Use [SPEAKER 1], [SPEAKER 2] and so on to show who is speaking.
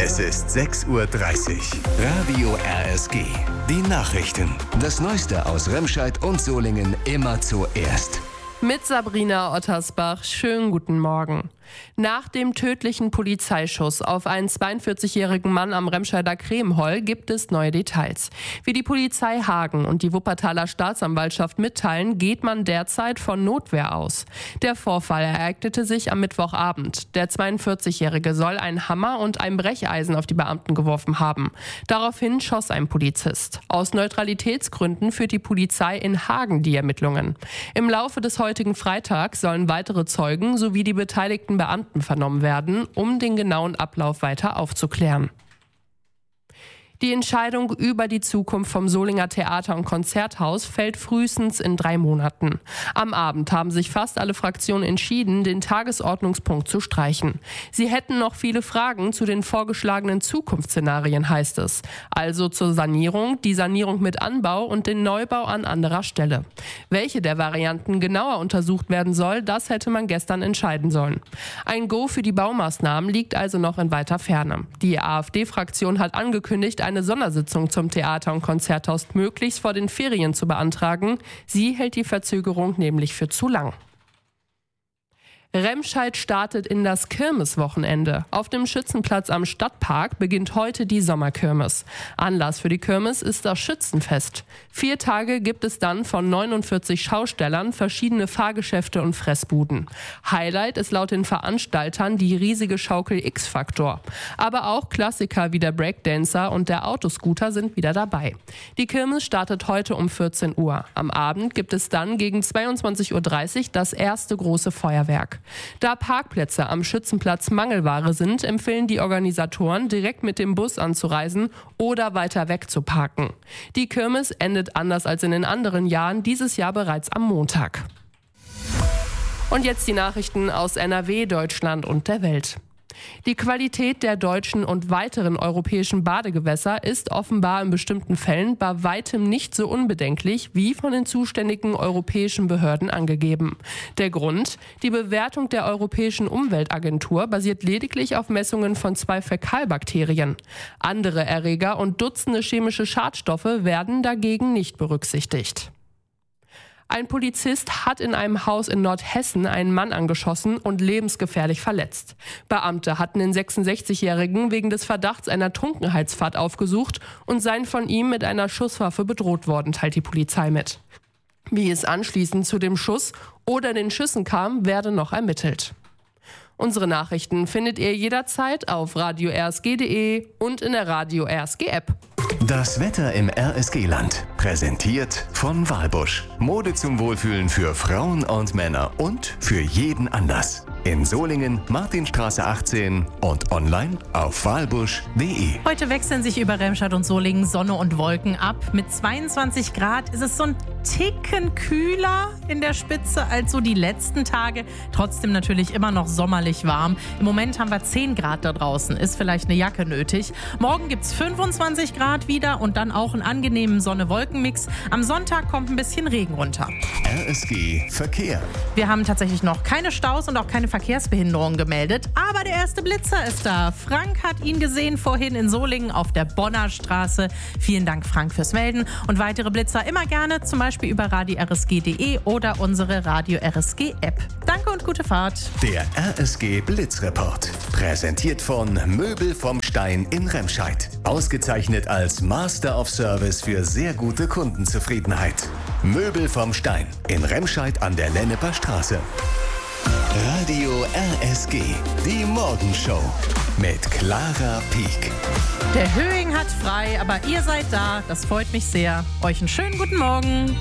[SPEAKER 1] Es ist 6:30 Uhr. Radio RSG. Die Nachrichten. Das Neueste aus Remscheid und Solingen immer zuerst.
[SPEAKER 2] Mit Sabrina Ottersbach. Schönen guten Morgen. Nach dem tödlichen Polizeischuss auf einen 42-jährigen Mann am Remscheider Kremholl gibt es neue Details. Wie die Polizei Hagen und die Wuppertaler Staatsanwaltschaft mitteilen, geht man derzeit von Notwehr aus. Der Vorfall ereignete sich am Mittwochabend. Der 42-jährige soll einen Hammer und ein Brecheisen auf die Beamten geworfen haben. Daraufhin schoss ein Polizist. Aus Neutralitätsgründen führt die Polizei in Hagen die Ermittlungen. Im Laufe des heutigen Freitags sollen weitere Zeugen sowie die beteiligten Beamten vernommen werden, um den genauen Ablauf weiter aufzuklären. Die Entscheidung über die Zukunft vom Solinger Theater- und Konzerthaus fällt frühestens in 3 Monaten. Am Abend haben sich fast alle Fraktionen entschieden, den Tagesordnungspunkt zu streichen. Sie hätten noch viele Fragen zu den vorgeschlagenen Zukunftsszenarien, heißt es. Also zur Sanierung, die Sanierung mit Anbau und den Neubau an anderer Stelle. Welche der Varianten genauer untersucht werden soll, das hätte man gestern entscheiden sollen. Ein Go für die Baumaßnahmen liegt also noch in weiter Ferne. Die AfD-Fraktion hat angekündigt, eine Sondersitzung zum Theater- und Konzerthaus möglichst vor den Ferien zu beantragen. Sie hält die Verzögerung nämlich für zu lang. Remscheid startet in das Kirmeswochenende. Auf dem Schützenplatz am Stadtpark beginnt heute die Sommerkirmes. Anlass für die Kirmes ist das Schützenfest. 4 Tage gibt es dann von 49 Schaustellern verschiedene Fahrgeschäfte und Fressbuden. Highlight ist laut den Veranstaltern die riesige Schaukel X-Factor. Aber auch Klassiker wie der Breakdancer und der Autoscooter sind wieder dabei. Die Kirmes startet heute um 14 Uhr. Am Abend gibt es dann gegen 22:30 Uhr das erste große Feuerwerk. Da Parkplätze am Schützenplatz Mangelware sind, empfehlen die Organisatoren, direkt mit dem Bus anzureisen oder weiter weg zu parken. Die Kirmes endet anders als in den anderen Jahren dieses Jahr bereits am Montag. Und jetzt die Nachrichten aus NRW, Deutschland und der Welt. Die Qualität der deutschen und weiteren europäischen Badegewässer ist offenbar in bestimmten Fällen bei weitem nicht so unbedenklich wie von den zuständigen europäischen Behörden angegeben. Der Grund? Die Bewertung der Europäischen Umweltagentur basiert lediglich auf Messungen von 2 Fäkalbakterien. Andere Erreger und Dutzende chemische Schadstoffe werden dagegen nicht berücksichtigt. Ein Polizist hat in einem Haus in Nordhessen einen Mann angeschossen und lebensgefährlich verletzt. Beamte hatten den 66-Jährigen wegen des Verdachts einer Trunkenheitsfahrt aufgesucht und seien von ihm mit einer Schusswaffe bedroht worden, teilt die Polizei mit. Wie es anschließend zu dem Schuss oder den Schüssen kam, werde noch ermittelt. Unsere Nachrichten findet ihr jederzeit auf radio-rsg.de und in der Radio RSG App.
[SPEAKER 1] Das Wetter im RSG-Land. Präsentiert von Walbusch. Mode zum Wohlfühlen für Frauen und Männer und für jeden Anlass. In Solingen, Martinstraße 18 und online auf walbusch.de.
[SPEAKER 3] Heute wechseln sich über Remscheid und Solingen Sonne und Wolken ab. Mit 22 Grad ist es so ein Ticken kühler in der Spitze als so die letzten Tage. Trotzdem natürlich immer noch sommerlich warm. Im Moment haben wir 10 Grad da draußen. Ist vielleicht eine Jacke nötig. Morgen gibt es 25 Grad wieder und dann auch einen angenehmen Sonne-Wolken-Mix. Am Sonntag kommt ein bisschen Regen runter.
[SPEAKER 1] RSG Verkehr.
[SPEAKER 3] Wir haben tatsächlich noch keine Staus und auch keine Verkehrsbehinderungen gemeldet. Aber der erste Blitzer ist da. Frank hat ihn gesehen vorhin in Solingen auf der Bonner Straße. Vielen Dank, Frank, fürs Melden. Und weitere Blitzer immer gerne, zum Beispiel über radio-rsg.de oder unsere Radio RSG App. Danke und gute Fahrt.
[SPEAKER 1] Der RSG Blitzreport. Präsentiert von Möbel vom Stein in Remscheid. Ausgezeichnet als Master of Service für sehr gute Kundenzufriedenheit. Möbel vom Stein in Remscheid an der Lenneper Straße. Radio RSG, die Morgenshow mit Clara Pieck.
[SPEAKER 3] Der Höhing hat frei, aber ihr seid da. Das freut mich sehr. Euch einen schönen guten Morgen.